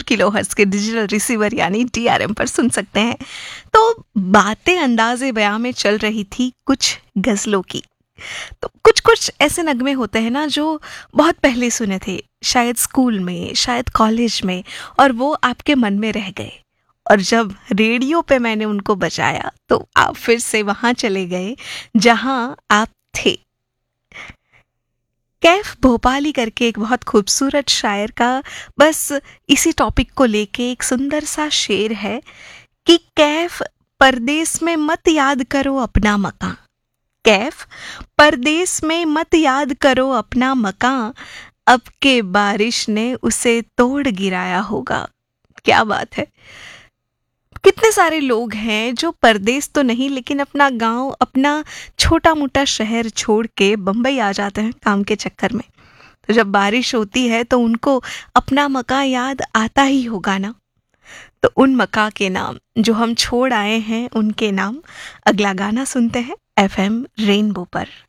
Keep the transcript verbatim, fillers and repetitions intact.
Kilohertz के digital receiver यानी D R M पर सुन सकते हैं। तो बातें अंदाज़े बयां में चल रही थी कुछ गज़लों की। तो कुछ कुछ ऐसे नगमे होते हैं ना जो बहुत पहले सुने थे, शायद स्कूल में, शायद कॉलेज में, और वो आपके मन में रह गए। और जब रेडियो पे मैंने उनको बजाया तो आप फिर से वहां चले गए जहां आप थे। कैफ भोपाली करके एक बहुत खूबसूरत शायर का बस इसी टॉपिक को लेके एक सुंदर सा शेर है कि कैफ परदेस में मत याद करो अपना मकान। कैफ परदेस में मत याद करो अपना मकान, अब के बारिश ने उसे तोड़ गिराया होगा। क्या बात है। कितने सारे लोग हैं जो परदेस तो नहीं लेकिन अपना गांव, अपना छोटा मोटा शहर छोड़ के बम्बई आ जाते हैं काम के चक्कर में। तो जब बारिश होती है तो उनको अपना मकान याद आता ही होगा ना। तो उन मकान के नाम जो हम छोड़ आए हैं उनके नाम अगला गाना सुनते हैं एफ एम रेनबो पर।